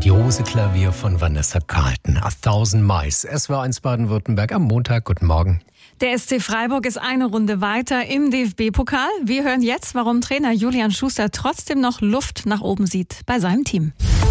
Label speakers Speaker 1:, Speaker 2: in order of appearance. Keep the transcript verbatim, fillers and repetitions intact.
Speaker 1: grandiose Klavier von Vanessa Carlton. A Thousand Miles. S W R eins Baden-Württemberg am Montag. Guten Morgen.
Speaker 2: Der S C Freiburg ist eine Runde weiter im D F B-Pokal. Wir hören jetzt, warum Trainer Julian Schuster trotzdem noch Luft nach oben sieht bei seinem Team.